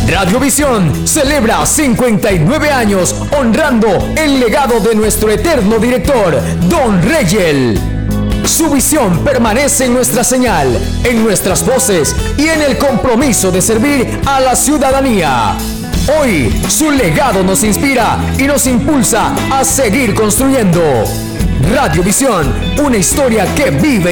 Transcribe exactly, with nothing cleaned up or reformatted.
Radiovisión celebra cincuenta y nueve años honrando el legado de nuestro eterno director, Don Reyel. Su visión permanece en nuestra señal, en nuestras voces y en el compromiso de servir a la ciudadanía. Hoy, su legado nos inspira y nos impulsa a seguir construyendo. Radiovisión, una historia que vive